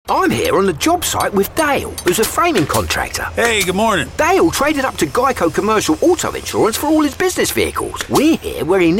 I'm here on the job site with Dale, who's a framing contractor. Hey, good morning. Dale traded up to Geico Commercial Auto Insurance for all his business vehicles. We're here where he